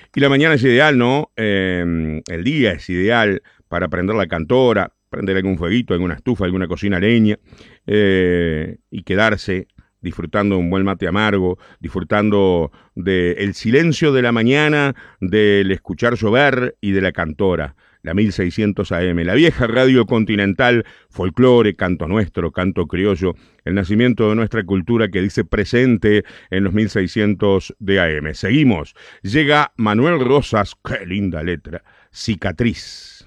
Y la mañana es ideal, ¿no? El día es ideal para prender la cantora, prender algún fueguito, alguna estufa, alguna cocina a leña y quedarse disfrutando de un buen mate amargo, disfrutando del silencio de la mañana, del escuchar llover y de la cantora, la 1600 AM, la vieja radio continental, folclore, canto nuestro, canto criollo, el nacimiento de nuestra cultura que dice presente en los 1600 de AM. Seguimos, llega Manuel Rosas, qué linda letra, Cicatriz.